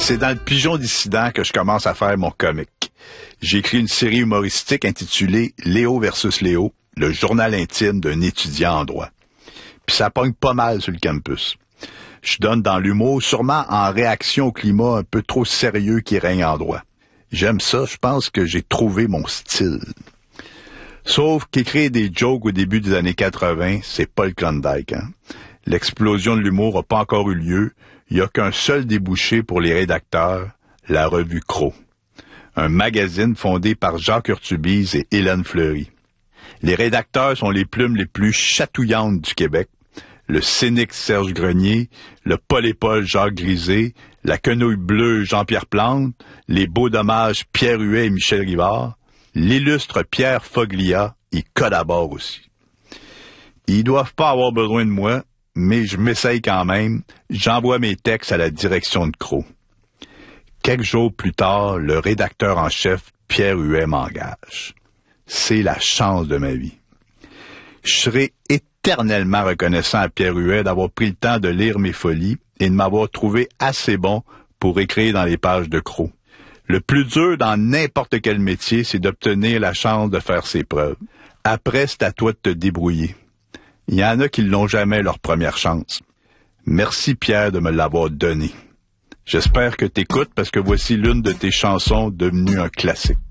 C'est dans le Pigeon dissident que je commence à faire mon comique. J'ai écrit une série humoristique intitulée Léo versus Léo, le journal intime d'un étudiant en droit. Puis ça pogne pas mal sur le campus. Je donne dans l'humour, sûrement en réaction au climat un peu trop sérieux qui règne en droit. J'aime ça, je pense que j'ai trouvé mon style. Sauf qu'écrire des jokes au début des années 80, c'est pas le Klondike, hein? L'explosion de l'humour n'a pas encore eu lieu. Il n'y a qu'un seul débouché pour les rédacteurs, la revue Croc. Un magazine fondé par Jacques Urtubise et Hélène Fleury. Les rédacteurs sont les plumes les plus chatouillantes du Québec. Le cynique Serge Grenier, le Paul-et-Paul Jacques Grisé, la quenouille bleue Jean-Pierre Plante, les beaux dommages Pierre Huet et Michel Rivard, l'illustre Pierre Foglia y collabore aussi. Ils doivent pas avoir besoin de moi, mais je m'essaye quand même. J'envoie mes textes à la direction de Croc. Quelques jours plus tard, le rédacteur en chef, Pierre Huet, m'engage. C'est la chance de ma vie. Je serai éternellement reconnaissant à Pierre Huet d'avoir pris le temps de lire mes folies et de m'avoir trouvé assez bon pour écrire dans les pages de Croc. Le plus dur dans n'importe quel métier, c'est d'obtenir la chance de faire ses preuves. Après, c'est à toi de te débrouiller. Il y en a qui n'ont jamais leur première chance. Merci Pierre de me l'avoir donné. J'espère que t'écoutes parce que voici l'une de tes chansons devenue un classique.